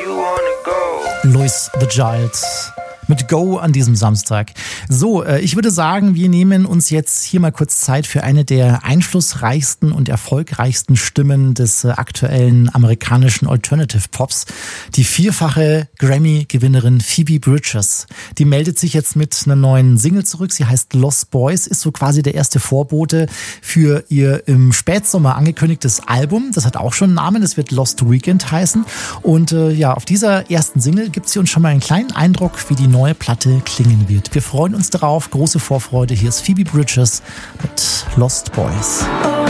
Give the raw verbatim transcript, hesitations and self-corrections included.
Louis the Child mit Go an diesem Samstag. So, ich würde sagen, wir nehmen uns jetzt hier mal kurz Zeit für eine der einflussreichsten und erfolgreichsten Stimmen des aktuellen amerikanischen Alternative Pops. Die vierfache Grammy-Gewinnerin Phoebe Bridgers. Die meldet sich jetzt mit einer neuen Single zurück. Sie heißt Lost Boys, ist so quasi der erste Vorbote für ihr im Spätsommer angekündigtes Album. Das hat auch schon einen Namen, das wird Lost Weekend heißen. Und äh, ja, auf dieser ersten Single gibt sie uns schon mal einen kleinen Eindruck, wie die neue Platte klingen wird. Wir freuen uns darauf, große Vorfreude. Hier ist Phoebe Bridgers mit Lost Boys.